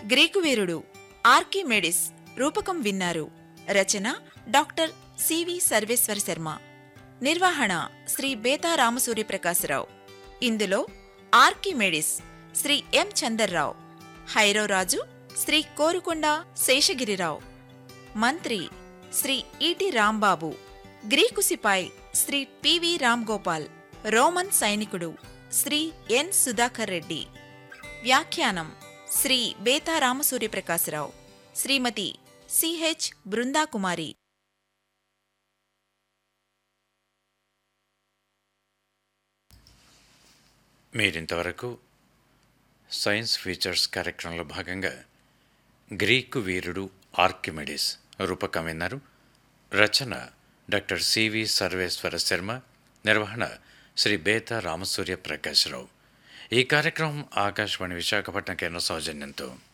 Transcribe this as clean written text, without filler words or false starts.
Greek వీరుడు Archimedes రూపకం విన్నారు. రచన doctor CV సర్వేశ్వర శర్మ. నిర్వహణ శ్రీ బేతా రామసూర్యప్రకాశరావు. ఇందులో ఆర్కిమెడిస్ శ్రీ ఎం చందర్రావు, హైరోరాజు శ్రీ కోరుకొండ శేషగిరిరావు, మంత్రి శ్రీ ఈటి రాంబాబు, గ్రీకు సిపాయి శ్రీ పివి రామ్గోపాల్, రోమన్ సైనికుడు శ్రీ ఎన్ సుధాకర్ రెడ్డి. వ్యాఖ్యానం శ్రీ బేతా రామసూర్యప్రకాశరావు, శ్రీమతి సిహెచ్ బృందాకుమారి. మీరింతవరకు సైన్స్ ఫీచర్స్ కార్యక్రమంలో భాగంగా గ్రీకు వీరుడు ఆర్కిమెడిస్ రూపకం విన్నారు. రచన డాక్టర్ సివి సర్వేశ్వర శర్మ. నిర్వహణ శ్రీ బేతా రామసూర్య ప్రకాశరావు. ఈ కార్యక్రమం ఆకాశవాణి విశాఖపట్నం కేంద్ర సౌజన్యంతో